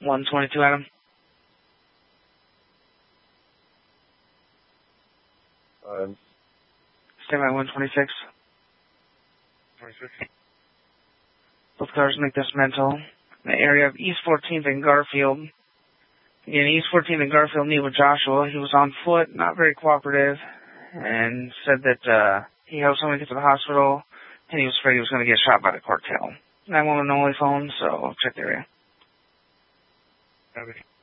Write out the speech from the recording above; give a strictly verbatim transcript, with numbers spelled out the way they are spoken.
one twenty-two, Adam. Um, Stand by one twenty-six. twenty-six. Both cars make this mental. In the area of East fourteenth and Garfield. Again, East fourteenth and Garfield meet with Joshua. He was on foot, not very cooperative, and said that uh, he helped someone get to the hospital, and he was afraid he was going to get shot by the cartel. nine one one only phone, so check the area. Copy.